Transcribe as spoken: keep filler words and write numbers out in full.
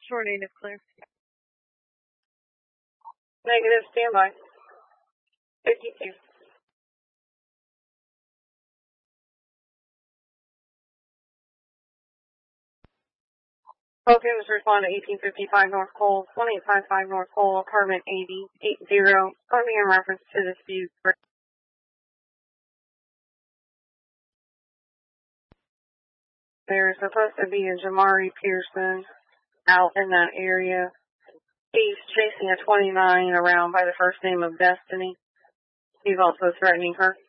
Short native clear. Negative, standby. fifty-two. Focus, respond to eighteen fifty-five North Cole, one eight five five North Cole, apartment eighty, eight zero, calling in reference to dispute. There's supposed to be a Jamari Pearson out in that area. He's chasing a twenty-nine around by the first name of Destiny. He's also threatening her.